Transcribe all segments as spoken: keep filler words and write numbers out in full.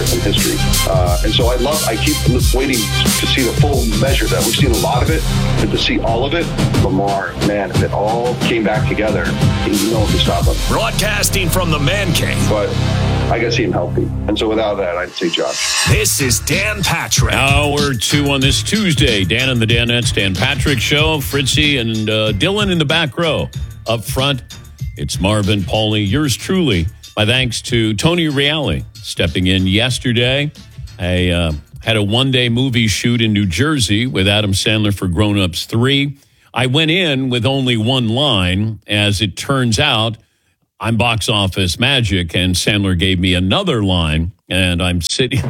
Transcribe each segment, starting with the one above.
in history. Uh, and so I love, I keep waiting to see the full measure of that. We've seen a lot of it, but to see all of it, Lamar, man, if it all came back together, you know, to stop him. Broadcasting from the Man Cave. But I got to see him healthy. And so without that, I'd say Josh. This is Dan Patrick. Hour two on this Tuesday. Dan and the Danettes, Dan Patrick Show. Fritzy and uh, Dylan in the back row. Up front, it's Marvin, Paulie, yours truly. My thanks to Tony Reale stepping in yesterday. I uh, had a one-day movie shoot in New Jersey with Adam Sandler for Grown Ups three. I went in with only one line. As it turns out, I'm box office magic, and Sandler gave me another line, and I'm sitting.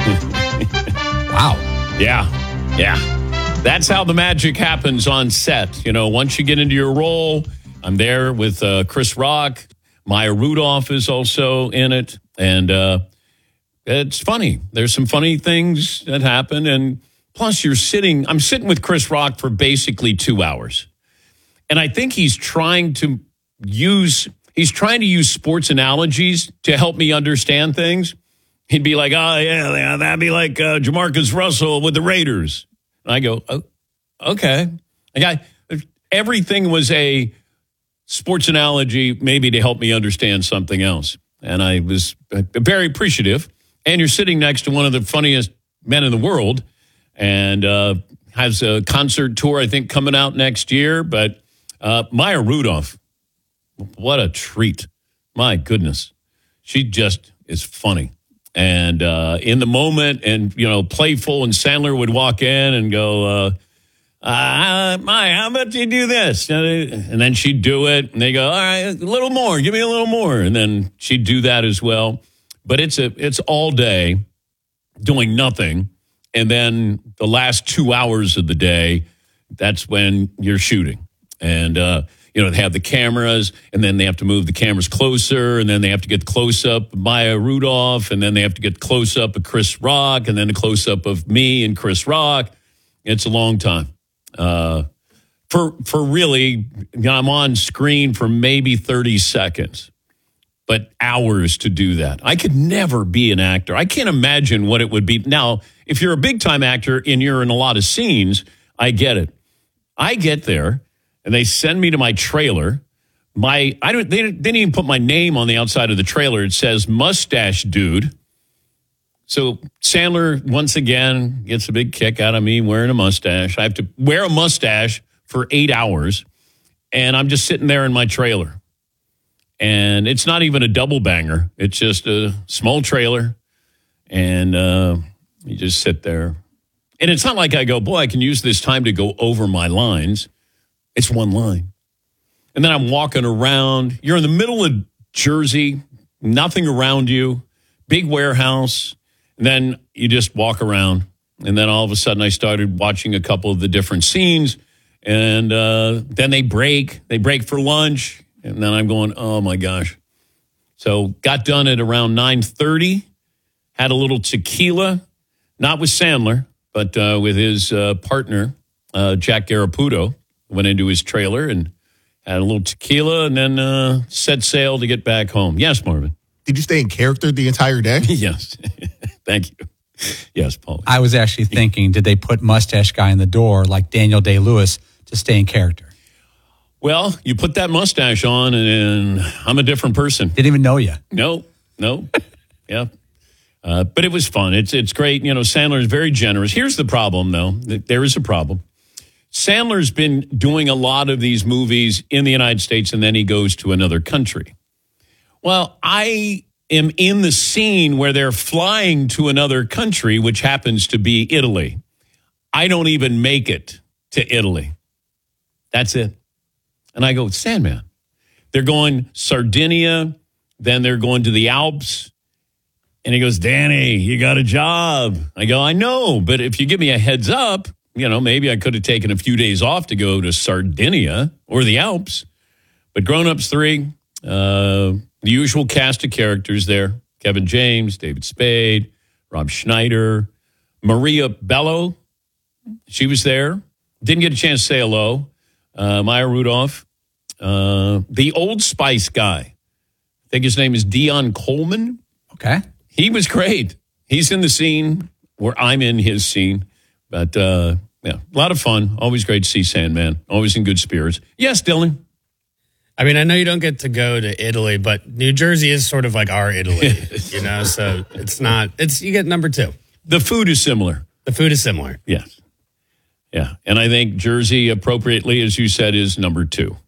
Wow. Yeah, yeah. That's how the magic happens on set. You know, once you get into your role, I'm there with uh, Chris Rock. Maya Rudolph is also in it, and uh, it's funny. There's some funny things that happen, and plus you're sitting, I'm sitting with Chris Rock for basically two hours, and I think he's trying to use... He's trying to use sports analogies to help me understand things. He'd be like, oh, yeah, that'd be like uh, Jamarcus Russell with the Raiders. And I go, oh, okay. Like I, everything was a sports analogy maybe to help me understand something else. And I was very appreciative. And you're sitting next to one of the funniest men in the world and uh, has a concert tour, I think, coming out next year. But uh, Maya Rudolph. What a treat. My goodness. She just is funny. And uh, in the moment and, you know, playful. And Sandler would walk in and go, uh, uh, Maya, how about you do this? And then she'd do it. And they go, all right, a little more. Give me a little more. And then she'd do that as well. But it's a it's all day doing nothing. And then the last two hours of the day, that's when you're shooting. And, uh, you know, they have the cameras, and then they have to move the cameras closer, and then they have to get close-up of Maya Rudolph, and then they have to get close-up of Chris Rock, and then a close-up of me and Chris Rock. It's a long time. Uh, for for really, you know, I'm on screen for maybe thirty seconds, but hours to do that. I could never be an actor. I can't imagine what it would be. Now, if you're a big-time actor and you're in a lot of scenes, I get it. I get there. And they send me to my trailer. My I don't. They didn't even put my name on the outside of the trailer. It says Mustache Dude. So Sandler once again gets a big kick out of me wearing a mustache. I have to wear a mustache for eight hours, and I'm just sitting there in my trailer. And it's not even a double banger. It's just a small trailer, and uh, you just sit there. And it's not like I go, boy, I can use this time to go over my lines. It's one line. And then I'm walking around. You're in the middle of Jersey, nothing around you, big warehouse. And then you just walk around. And then all of a sudden I started watching a couple of the different scenes. And uh, then they break. They break for lunch. And then I'm going, oh, my gosh. So got done at around nine thirty. Had a little tequila, not with Sandler, but uh, with his uh, partner, uh, Jack Garaputo. Went into his trailer and had a little tequila and then uh, set sail to get back home. Yes, Marvin. Did you stay in character the entire day? Yes. Thank you. Yes, Paul. I was actually thinking, did they put Mustache Guy in the door like Daniel Day-Lewis to stay in character? Well, you put that mustache on and, and I'm a different person. Didn't even know you. No, no. Yeah. Uh, but it was fun. It's, it's great. You know, Sandler is very generous. Here's the problem, though. There is a problem. Sandler's been doing a lot of these movies in the United States, and then he goes to another country. Well, I am in the scene where they're flying to another country, which happens to be Italy. I don't even make it to Italy. That's it. And I go, Sandman. They're going Sardinia, then they're going to the Alps. And he goes, Danny, you got a job. I go, I know, but if you give me a heads up, you know, maybe I could have taken a few days off to go to Sardinia or the Alps. But Grown Ups three, uh, the usual cast of characters there. Kevin James, David Spade, Rob Schneider, Maria Bello. She was there. Didn't get a chance to say hello. Uh, Maya Rudolph. Uh, the Old Spice guy. I think his name is Dion Coleman. Okay. He was great. He's in the scene where I'm in his scene. But, uh, yeah, a lot of fun. Always great to see Sandman. Always in good spirits. Yes, Dylan. I mean, I know you don't get to go to Italy, but New Jersey is sort of like our Italy, you know, so it's not, it's, you get number two. The food is similar. The food is similar. Yes. Yeah. And I think Jersey, appropriately, as you said, is number two.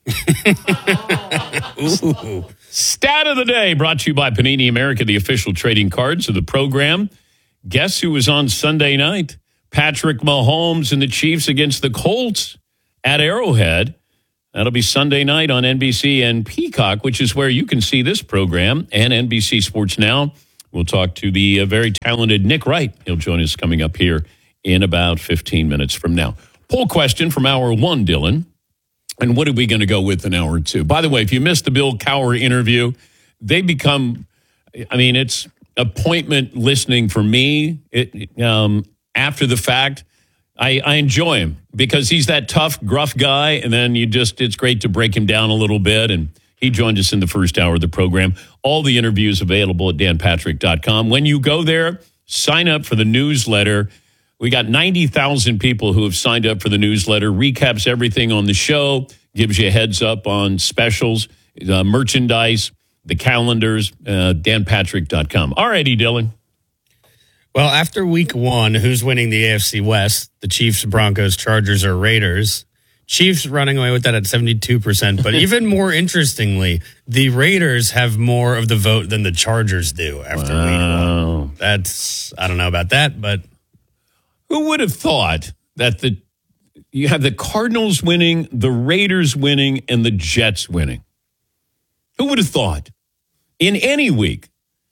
Ooh. Stat of the day brought to you by Panini America, the official trading cards of the program. Guess who was on Sunday night? Patrick Mahomes and the Chiefs against the Colts at Arrowhead. That'll be Sunday night on N B C and Peacock, which is where you can see this program, and N B C Sports Now. We'll talk to the uh, very talented Nick Wright. He'll join us coming up here in about fifteen minutes from now. Poll question from hour one, Dylan. And what are we going to go with in hour two? By the way, if you missed the Bill Cowher interview, they become, I mean, it's appointment listening for me. It, um, after the fact, I, I enjoy him because he's that tough, gruff guy. And then you just, it's great to break him down a little bit. And he joined us in the first hour of the program. All the interviews available at dan patrick dot com. When you go there, sign up for the newsletter. We got ninety thousand people who have signed up for the newsletter. Recaps everything on the show, gives you a heads up on specials, uh, merchandise, the calendars, uh, dan patrick dot com. All righty, Dylan. Well, after week one, who's winning the A F C West? The Chiefs, Broncos, Chargers, or Raiders? Chiefs running away with that at seventy-two percent. But even more interestingly, the Raiders have more of the vote than the Chargers do after Wow. week one. That's, I don't know about that, but. Who would have thought that the you have the Cardinals winning, the Raiders winning, and the Jets winning? Who would have thought? In any week.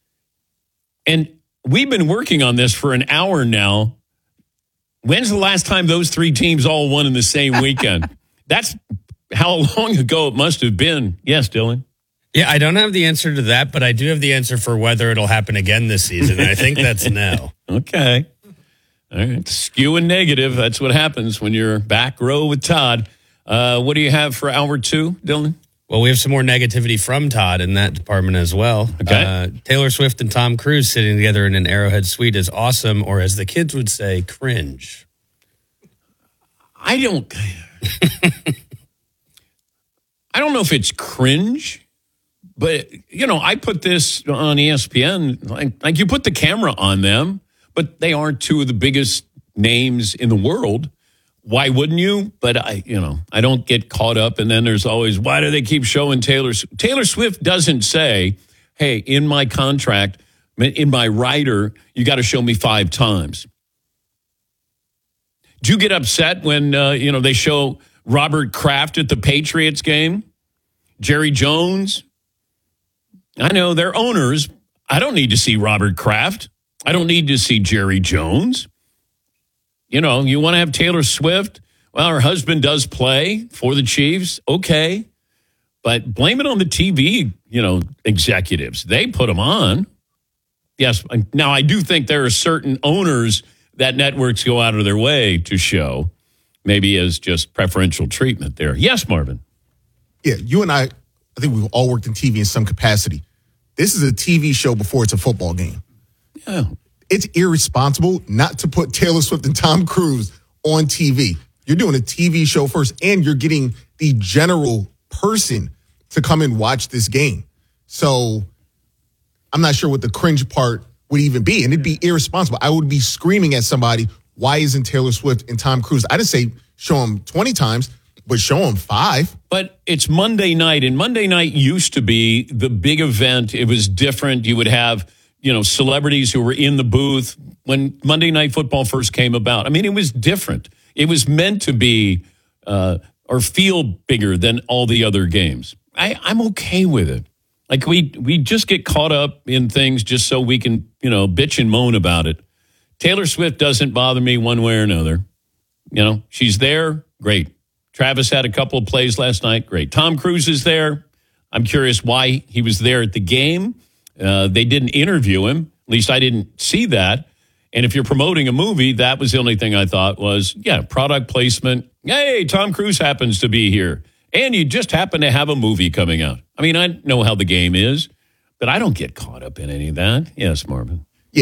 And we've been working on this for an hour now. When's the last time those three teams all won in the same weekend? That's how long ago it must have been. Yes, Dylan. Yeah, I don't have the answer to that, but I do have the answer for whether it'll happen again this season. And I think that's no. Okay. All right. Skew and negative. That's what happens when you're back row with Todd. Uh, what do you have for hour two, Dylan? Well, we have some more negativity from Todd in that department as well. Okay. Uh, Taylor Swift and Tom Cruise sitting together in an Arrowhead suite is awesome, or as the kids would say, cringe. I don't. I don't know if it's cringe, but, you know, I put this on E S P N, like, like you put the camera on them, but they aren't two of the biggest names in the world. Why wouldn't you? But I, you know, I don't get caught up. And then there's always, why do they keep showing Taylor? Taylor Swift doesn't say, hey, in my contract, in my rider, you got to show me five times. Do you get upset when, uh, you know, they show Robert Kraft at the Patriots game? Jerry Jones? I know they're owners. I don't need to see Robert Kraft. I don't need to see Jerry Jones. You know, you want to have Taylor Swift? Well, her husband does play for the Chiefs. Okay. But blame it on the T V, you know, executives. They put them on. Yes. Now, I do think there are certain owners that networks go out of their way to show, maybe as just preferential treatment there. Yes, Marvin. Yeah, you and I, I think we've all worked in T V in some capacity. This is a T V show before it's a football game. Yeah. It's irresponsible not to put Taylor Swift and Tom Cruise on T V. You're doing a T V show first, and you're getting the general person to come and watch this game. So I'm not sure what the cringe part would even be, and it'd be irresponsible. I would be screaming at somebody, why isn't Taylor Swift and Tom Cruise? I didn't say show them twenty times, but show them five. But it's Monday night, and Monday night used to be the big event. It was different. You would have, you know, celebrities who were in the booth when Monday Night Football first came about. I mean, it was different. It was meant to be uh, or feel bigger than all the other games. I, I'm okay with it. Like, we we just get caught up in things just so we can, you know, bitch and moan about it. Taylor Swift doesn't bother me one way or another. You know, she's there. Great. Travis had a couple of plays last night. Great. Tom Cruise is there. I'm curious why he was there at the game. Uh, they didn't interview him. At least I didn't see that. And if you're promoting a movie, that was the only thing I thought was, yeah, product placement. Hey, Tom Cruise happens to be here. And you just happen to have a movie coming out. I mean, I know how the game is, but I don't get caught up in any of that. Yes, Marvin. Yeah,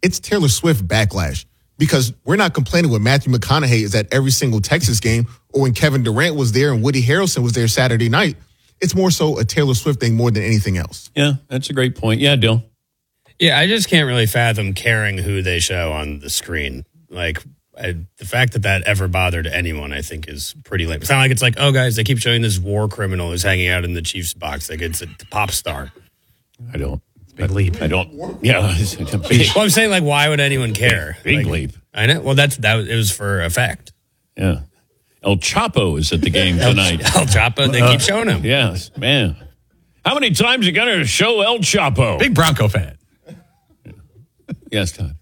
it's Taylor Swift backlash because we're not complaining when Matthew McConaughey is at every single Texas game or when Kevin Durant was there and Woody Harrelson was there Saturday night. It's more so a Taylor Swift thing more than anything else. Yeah, that's a great point. Yeah, Dill. Yeah, I just can't really fathom caring who they show on the screen. Like, I, the fact that that ever bothered anyone, I think, is pretty lame. It's not like it's like, oh, guys, they keep showing this war criminal who's hanging out in the Chiefs box. Like, it's a pop star. I don't. Big leap. I don't. Yeah, it's a big, Well, I'm saying, like, why would anyone care? big Like, leap. I know. Well, that's that. Was, it was for effect. Yeah. El Chapo is at the game tonight. El Chapo, they keep showing him. Yes, man. How many times you got to show El Chapo? Big Bronco fan. Yes, Todd.